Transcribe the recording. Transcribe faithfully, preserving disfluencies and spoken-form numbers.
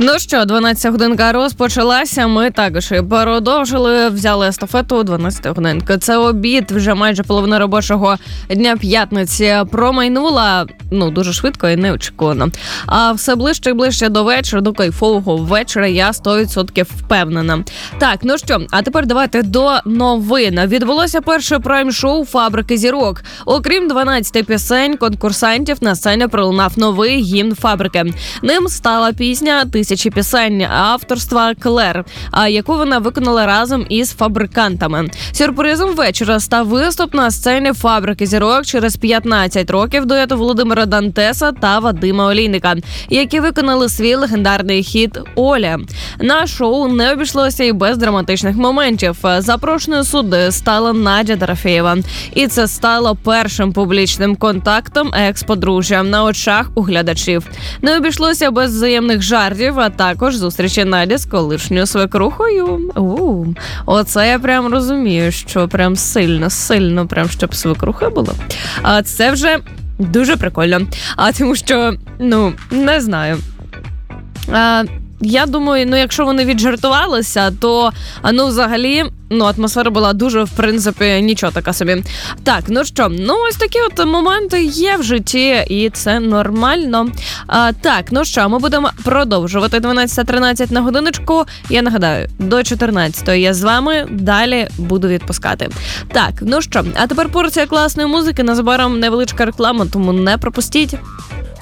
Ну що, дванадцята годинка розпочалася, ми також і продовжили, взяли естафету дванадцята годинка. Це обід, вже майже половина робочого дня п'ятниці промайнула, ну, дуже швидко і неочікувано. А все ближче і ближче до вечора, до кайфового вечора, я сто відсотків впевнена. Так, ну що, а тепер давайте до новин. Відбулося перше прайм-шоу «Фабрики зірок». Окрім дванадцяти пісень конкурсантів, на сцені пролунав новий гімн «Фабрики». Ним стала пісня «Тисячі пісень» авторства Клер, а яку вона виконала разом із фабрикантами. Сюрпризом вечора став виступ на сцені «Фабрики зірок» через п'ятнадцять років дуету Володимира Дантеса та Вадима Олійника, які виконали свій легендарний хіт «Оля». На шоу не обійшлося і без драматичних моментів. Запрошеною суддею стала Надя Дорофєєва. І це стало першим публічним контактом екс-подружжя на очах у глядачів. Не обійшлося без взаємних жартів, а також зустрічі Наді з колишньою свекрухою. У, оце я прям розумію, що прям сильно, сильно, прям щоб свекруха була. А це вже дуже прикольно. А тому що, ну, не знаю. А, я думаю, ну, якщо вони віджартувалися, то, ну, взагалі, ну, атмосфера була дуже, в принципі, нічого така собі. Так, ну що, ну, ось такі от моменти є в житті, і це нормально. А, так, ну що, ми будемо продовжувати дванадцята тринадцять на годиночку. Я нагадаю, до чотирнадцятої я з вами, далі буду відпускати. Так, ну що, а тепер порція класної музики, незабаром невеличка реклама, тому не пропустіть.